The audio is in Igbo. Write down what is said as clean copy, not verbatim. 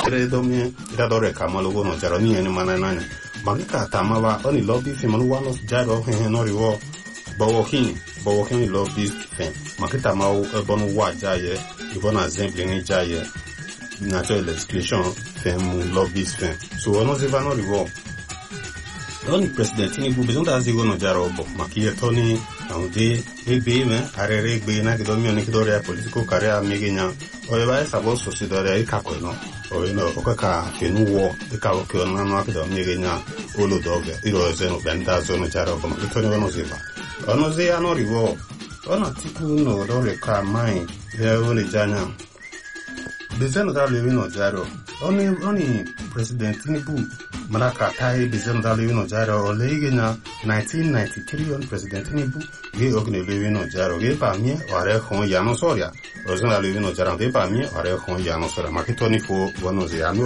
Redomie Radore Kamalogo no Jaroni and Manana. Magika Tamava only lobby Fimanuano Jaro Henoriwo Bawokin lobby fame. Makita Mau Ebon Wajaye, Ivona Zembling Jaye, natural exclusion fame lobbyist fame. So ono Zivano Rivo. Only President Tinubu Bizonda Zigo no Jaro Makia Tony Aude Ebe Arere Bena Gidomio Nikidoria political career Megina Oeva Sabo Sociedore Kakono or Okaka Fenu War the Kawakona Makdo Megina Ulu Dog Iro Zeno Benda Zono Jaro Tony Ziva. Ono Zeano Rivo Ono Tiku no Doreka Mine Only Jana the Zenodal Livino Jaro only President Tinubu Malaka Tai the Zenodal Livino Jaro or Legina 1993 on President Tinubu Gay Ogni Livino Jaro Gay Pamia or Hon Yano Soria or Zenodal Livino Jaro de Pamia or Hon Yano Sora Makitoni for one of the